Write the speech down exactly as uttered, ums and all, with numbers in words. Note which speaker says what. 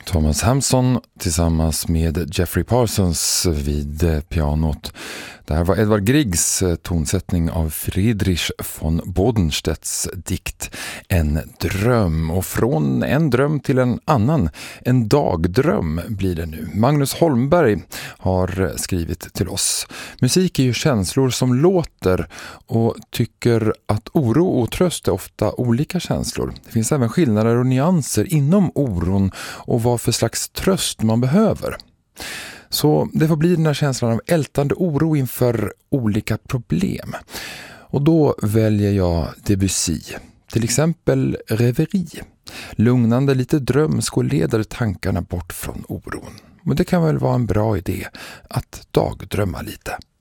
Speaker 1: Thomas Hampson tillsammans med Jeffrey Parsons vid pianot. Det här var Edvard Griegs tonsättning av Friedrich von Bodenstedts dikt En dröm. Och från en dröm till en annan, en dagdröm blir det nu. Magnus Holmberg har skrivit till oss. Musik är ju känslor som låter och tycker att oro och tröst är ofta olika känslor. Det finns även skillnader och nyanser inom oron och vad för slags tröst man behöver. Så det får bli den här känslan av ältande oro inför olika problem. Och då väljer jag Debussy. Till exempel Rêverie. Lugnande, lite drömsk och leder tankarna bort från oron. Men det kan väl vara en bra idé att dagdrömma lite.